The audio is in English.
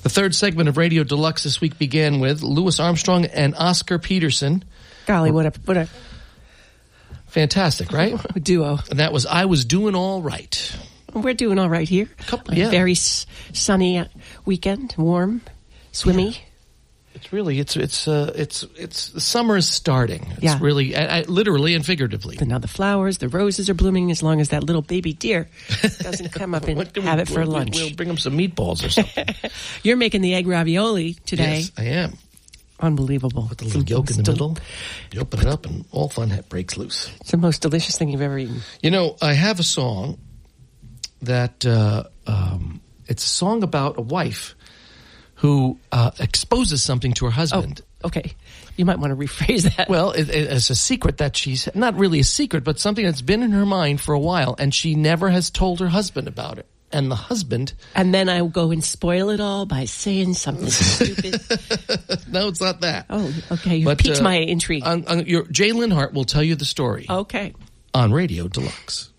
The third segment of Radio Deluxe this week began with Louis Armstrong and Oscar Peterson. Golly, what a Fantastic, right? duo. And that was I Was Doing All Right. We're doing all right here. Yeah. Very sunny weekend, warm, swimmy. Yeah. It's really the summer is starting. It's Yeah. really literally and figuratively. But now the flowers, the roses are blooming. As long as that little baby deer doesn't come up and have it for lunch. We'll bring them some meatballs or something. You're making the egg ravioli today. Yes, I am. Unbelievable. With the little yolk in the middle. You open it up and all fun breaks loose. It's the most delicious thing you've ever eaten. You know, I have a song that it's a song about a wife who exposes something to her husband. Oh, okay. You might want to rephrase that. Well, it's a secret that she's, not really a secret, but something that's been in her mind for a while, and she never has told her husband about it. And the husband... And then I will go and spoil it all by saying something stupid. No, it's not that. Oh, okay. You piqued my intrigue. Jay Linhart will tell you the story. Okay. On Radio Deluxe.